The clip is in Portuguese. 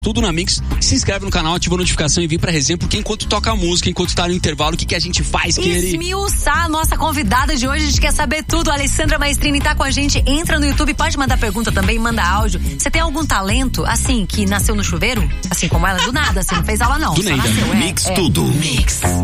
Tudo na Mix. Se inscreve no canal, ativa a notificação e vem pra resenha, porque enquanto toca a música, enquanto tá no intervalo, o que a gente faz, querido? Esmiuçar a nossa convidada de hoje, a gente quer saber tudo. A Alessandra Maestrini tá com a gente, entra no YouTube, pode mandar pergunta também, manda áudio. Você tem algum talento, assim, que nasceu no chuveiro? Assim como ela, do nada, assim, não fez aula não. Do nada. Mix tudo. Mix.